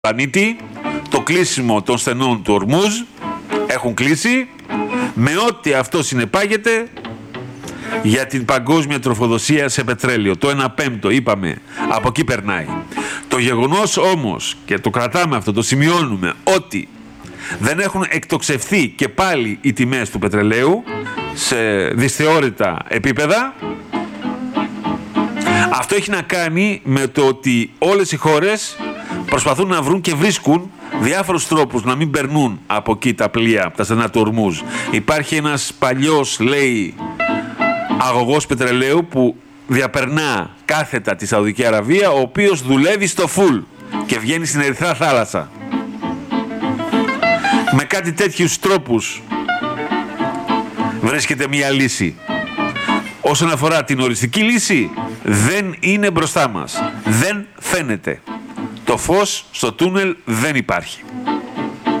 πλανήτη, το κλείσιμο των στενών του Ορμούζ, έχουν κλείσει, με ό,τι αυτό συνεπάγεται για την παγκόσμια τροφοδοσία σε πετρέλαιο. Το 1/5, είπαμε, από εκεί περνάει. Το γεγονός όμως, και το κρατάμε αυτό, το σημειώνουμε, ότι δεν έχουν εκτοξευθεί και πάλι οι τιμές του πετρελαίου σε δυσθεώρητα επίπεδα, αυτό έχει να κάνει με το ότι όλες οι χώρες προσπαθούν να βρουν και βρίσκουν διάφορους τρόπους να μην περνούν από εκεί τα πλοία, από τα στενά του Ορμούζ. Υπάρχει ένας παλιός, λέει, αγωγός πετρελαίου που διαπερνά κάθετα τη Σαουδική Αραβία, ο οποίος δουλεύει στο φουλ και βγαίνει στην Ερυθρά Θάλασσα. Με κάτι τέτοιους τρόπους βρίσκεται μια λύση. Όσον αφορά την οριστική λύση, δεν είναι μπροστά μας. Δεν φαίνεται. Το φως στο τούνελ δεν υπάρχει.